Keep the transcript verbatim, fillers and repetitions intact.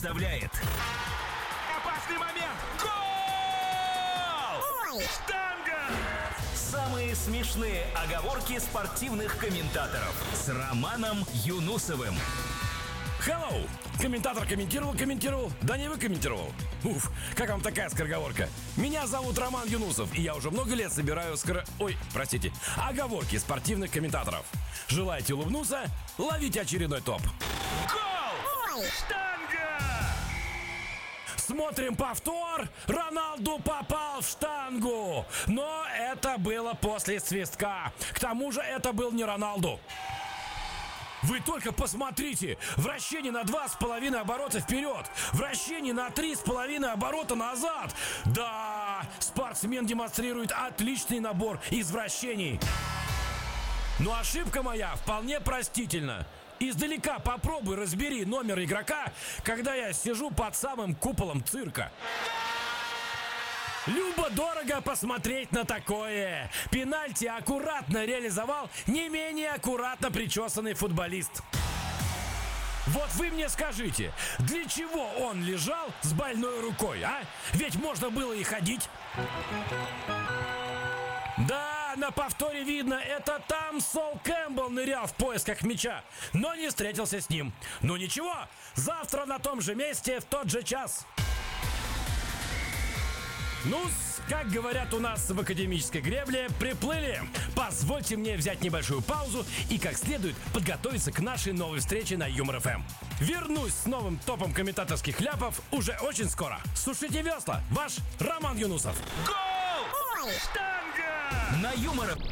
представляет... Опасный момент! Гол! Штанга! Самые смешные оговорки спортивных комментаторов с Романом Юнусовым. Hello! Комментатор комментировал, комментировал, да не вы комментировал. Уф, как вам такая скороговорка? Меня зовут Роман Юнусов, и я уже много лет собираю скоро... Ой, простите, оговорки спортивных комментаторов. Желаете улыбнуться? Ловите очередной топ. Гол! Штанга! Смотрим повтор. Роналду попал в штангу. Но это было после свистка. К тому же это был не Роналду. Вы только посмотрите! Вращение на два с половиной оборота вперед! Вращение на три с половиной оборота назад! Да! Спортсмен демонстрирует отличный набор из вращений. Но ошибка моя вполне простительна. Издалека попробуй разбери номер игрока, когда я сижу под самым куполом цирка. Любо-дорого посмотреть на такое. Пенальти аккуратно реализовал не менее аккуратно причесанный футболист. Вот вы мне скажите, для чего он лежал с больной рукой, а? Ведь можно было и ходить. Да, на повторе видно, это там Сол Кэмпбелл нырял в поисках мяча, но не встретился с ним. Ну ничего, завтра на том же месте в тот же час. Ну, как говорят у нас в академической гребле, приплыли. Позвольте мне взять небольшую паузу и как следует подготовиться к нашей новой встрече на Юмор эф эм. Вернусь с новым топом комментаторских ляпов уже очень скоро. Сушите весла, ваш Роман Юнусов. Гол! Штанга! На Юмор эф эм.